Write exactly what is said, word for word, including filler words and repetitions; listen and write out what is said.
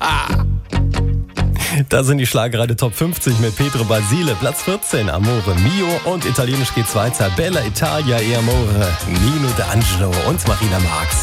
Da sind die Schlagerei Top fünfzig mit Pedro Basile. Platz vierzehn, Amore Mio. Und italienisch geht's weiter. Bella Italia e Amore, Nino D'Angelo und Marina Marx.